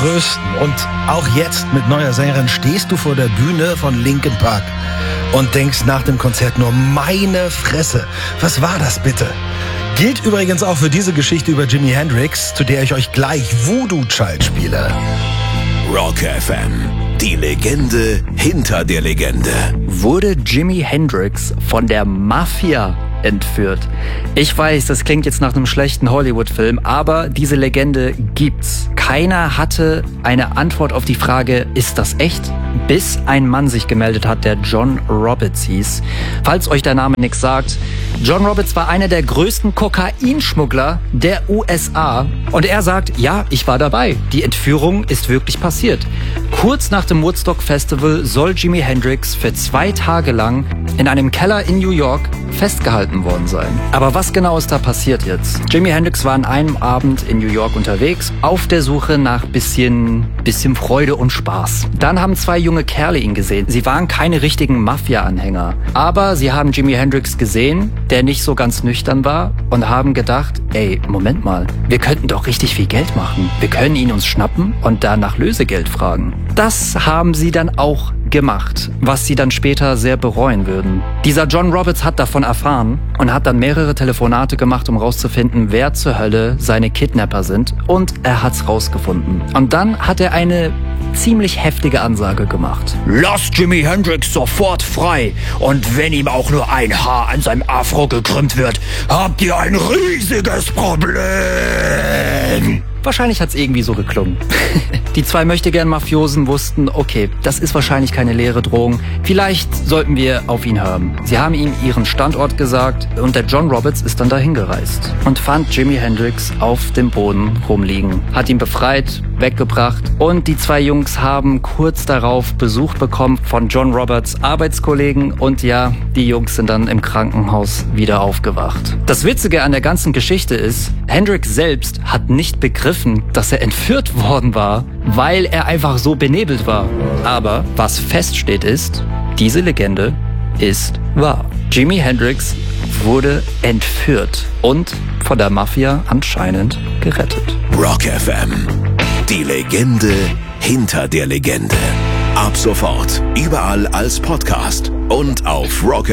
größten. Und auch jetzt mit neuer Sängerin stehst du vor der Bühne von Linkin Park und denkst nach dem Konzert nur, meine Fresse, was war das bitte? Gilt übrigens auch für diese Geschichte über Jimi Hendrix, zu der ich euch gleich Voodoo Child spiele. Rock FM, die Legende hinter der Legende. Wurde Jimi Hendrix von der Mafia entführt? Ich weiß, das klingt jetzt nach einem schlechten Hollywood-Film, aber diese Legende gibt's. Keiner hatte eine Antwort auf die Frage, ist das echt? Bis ein Mann sich gemeldet hat, der John Roberts hieß. Falls euch der Name nichts sagt, John Roberts war einer der größten Kokainschmuggler der USA. Und er sagt, ja, ich war dabei. Die Entführung ist wirklich passiert. Kurz nach dem Woodstock Festival soll Jimi Hendrix für 2 Tage lang in einem Keller in New York festgehalten worden sein. Aber was genau ist da passiert jetzt? Jimi Hendrix war an einem Abend in New York unterwegs, auf der Suche nach bisschen Freude und Spaß. Dann haben 2 junge Kerle ihn gesehen. Sie waren keine richtigen Mafia-Anhänger. Aber sie haben Jimi Hendrix gesehen, der nicht so ganz nüchtern war, und haben gedacht, ey, Moment mal, wir könnten doch richtig viel Geld machen. Wir können ihn uns schnappen und dann nach Lösegeld fragen. Das haben sie dann auch gemacht, was sie dann später sehr bereuen würden. Dieser John Roberts hat davon erfahren und hat dann mehrere Telefonate gemacht, um rauszufinden, wer zur Hölle seine Kidnapper sind, und er hat's rausgefunden. Und dann hat er eine ziemlich heftige Ansage gemacht. Lasst Jimi Hendrix sofort frei, und wenn ihm auch nur ein Haar an seinem Afro gekrümmt wird, habt ihr ein riesiges Problem. Wahrscheinlich hat's irgendwie so geklungen. Die 2 Möchtegern-Mafiosen wussten, okay, das ist wahrscheinlich keine leere Drohung. Vielleicht sollten wir auf ihn hören. Sie haben ihm ihren Standort gesagt und der John Roberts ist dann dahin gereist und fand Jimi Hendrix auf dem Boden rumliegen, hat ihn befreit, weggebracht, und die 2 Jungs haben kurz darauf Besuch bekommen von John Roberts Arbeitskollegen, und ja, die Jungs sind dann im Krankenhaus wieder aufgewacht. Das Witzige an der ganzen Geschichte ist, Hendrix selbst hat nicht begriffen, dass er entführt worden war, weil er einfach so benebelt war. Aber was feststeht ist, diese Legende ist wahr. Jimi Hendrix wurde entführt und von der Mafia anscheinend gerettet. Rock FM, die Legende hinter der Legende. Ab sofort überall als Podcast und auf rockfm.de.